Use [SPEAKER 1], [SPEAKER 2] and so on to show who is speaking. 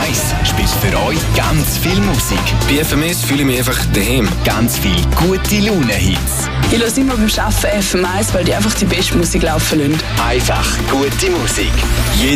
[SPEAKER 1] 1 spielt für euch ganz viel Musik.
[SPEAKER 2] Bei FMS fühle ich mich einfach daheim.
[SPEAKER 1] Ganz viel gute Laune-Hits.
[SPEAKER 3] Ich höre immer beim Arbeiten FM1, weil die einfach die beste Musik laufen lassen.
[SPEAKER 1] Einfach gute Musik.